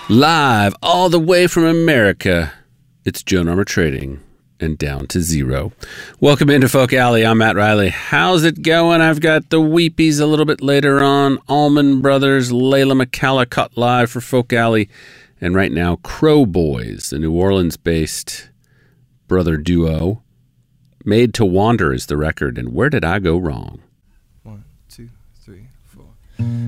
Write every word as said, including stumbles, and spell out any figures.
Live all the way from America, it's Joan Armour Trading and Down to Zero. Welcome into Folk Alley. I'm Matt Riley. How's it going? I've got the Weepies a little bit later on. Allman Brothers, Layla McCalla cut live for Folk Alley. And right now, Crow Boys, the New Orleans-based brother duo. Made to Wander is the record. And Where Did I Go Wrong? One, two, three, four.